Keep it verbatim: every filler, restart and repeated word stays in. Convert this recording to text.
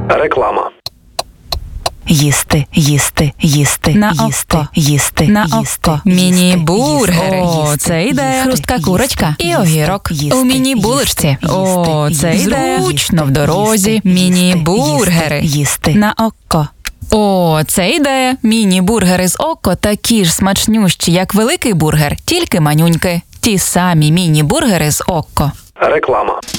Реклама. Їсти, їсти, їсти, На їсти, око. їсти, На їсти, око. їсти, Міні-бургер. їсти, О, їсти, це ідея. їсти, Хрустка їсти, курочка і їсти, огірок. їсти, У міні-булочці. їсти, О, їсти, це їсти, ідея. Зручно в їсти, дорозі. їсти, Міні-бургери. їсти, їсти. На око. О, це ідея. Міні-бургери з око такі ж смачнющі, як великий бургер, тільки манюньки. Ті самі міні-бургери з око. Реклама.